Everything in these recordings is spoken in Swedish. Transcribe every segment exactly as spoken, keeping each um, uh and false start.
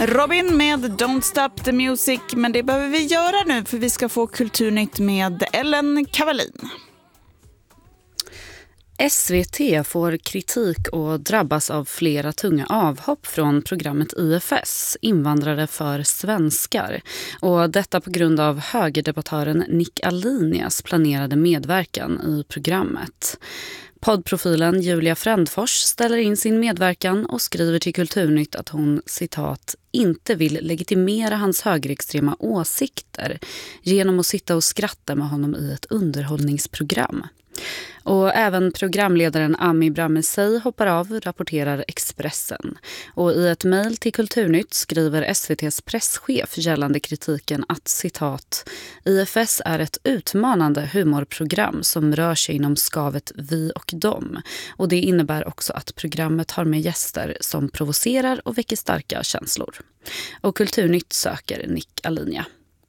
Robin med Don't Stop the Music, men det behöver vi göra nu för vi ska få Kulturnytt med Ellen Kavalin. S V T får kritik och drabbas av flera tunga avhopp från programmet I F S, Invandrare för svenskar. Och detta på grund av högerdebattören Nick Alinias planerade medverkan i programmet. Poddprofilen Julia Frändfors ställer in sin medverkan och skriver till Kulturnytt att hon, citat, inte vill legitimera hans högerextrema åsikter genom att sitta och skratta med honom i ett underhållningsprogram. Och även programledaren Ami Bramesei hoppar av, rapporterar Expressen. Och i ett mejl till Kulturnytt skriver S V T:s presschef gällande kritiken att, citat, I F S är ett utmanande humorprogram som rör sig inom skavet vi och dem. Och det innebär också att programmet har med gäster som provocerar och väcker starka känslor. Och Kulturnytt söker Nick Alinia.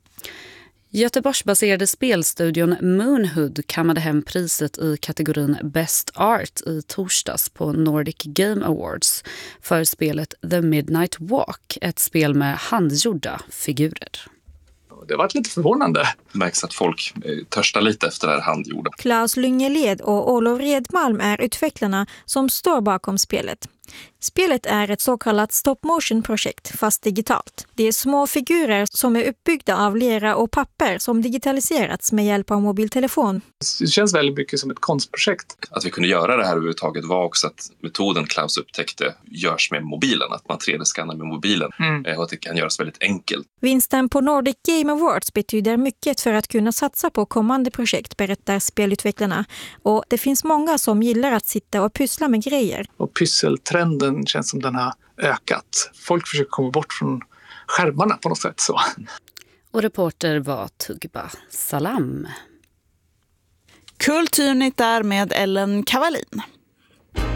Göteborgsbaserade spelstudion Moonhood kammade hem priset i kategorin Best Art i torsdags på Nordic Game Awards för spelet The Midnight Walk, ett spel med handgjorda figurer. Det har varit lite förvånande. Det märks att folk törstar lite efter det här handgjorda. Claes Lyngeled och Olof Redmalm är utvecklarna som står bakom spelet. Spelet är ett så kallat stop-motion-projekt, fast digitalt. Det är små figurer som är uppbyggda av lera och papper som digitaliserats med hjälp av mobiltelefon. Det känns väldigt mycket som ett konstprojekt. Att vi kunde göra det här överhuvudtaget var också att metoden Claes upptäckte görs med mobilen. Att man tre D-skannar med mobilen mm. och att det kan göras väldigt enkelt. Vinsten på Nordic Game Awards betyder mycket för att kunna satsa på kommande projekt, berättar spelutvecklarna. Och det finns många som gillar att sitta och pyssla med grejer. Och pysseltrenden känns som den har ökat. Folk försöker komma bort från skärmarna på något sätt. Så. Och reporter var Tugba Salam. Kulturnytt där med Ellen Kavalin.